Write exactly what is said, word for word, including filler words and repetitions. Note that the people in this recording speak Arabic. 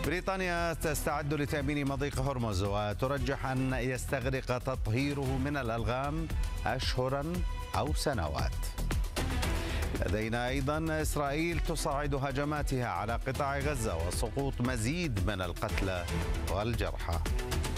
بريطانيا تستعد لتأمين مضيق هرمز وترجح أن يستغرق تطهيره من الألغام أشهرا أو سنوات. لدينا أيضا إسرائيل تصعد هجماتها على قطاع غزة وسقوط مزيد من القتلى والجرحى.